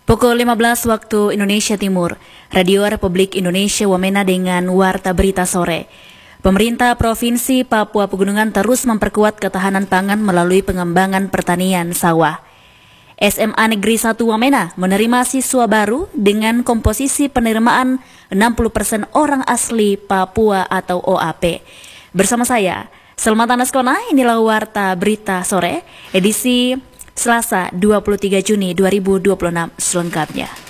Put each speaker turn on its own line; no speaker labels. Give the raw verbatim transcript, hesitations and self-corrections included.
Pukul lima belas waktu Indonesia Timur, Radio Republik Indonesia Wamena dengan Warta Berita Sore. Pemerintah Provinsi Papua Pegunungan terus memperkuat ketahanan pangan melalui pengembangan pertanian sawah. S M A Negeri satu Wamena menerima siswa baru dengan komposisi penerimaan enam puluh persen orang asli Papua atau O A P. Bersama saya, Selmat Anaskona, inilah Warta Berita Sore, edisi Selasa dua puluh tiga Juni dua ribu dua puluh enam selengkapnya.